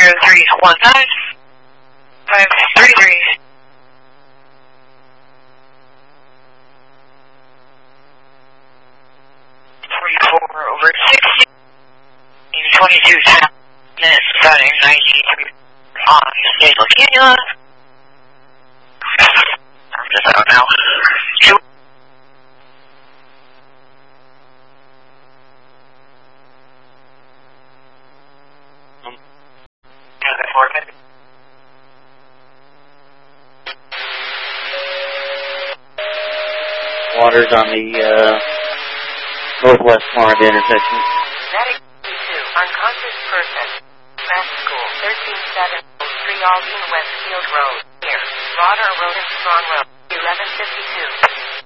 50315 533. 44 over 60. 22 minutes, starting 93 on nasal cannula. I'm just out now. Waters on the northwest corner of the intersection. Medic 2, unconscious person. Mass School, 13703 Aldine Westfield Road, near Roder Road and Strong Road, 1152.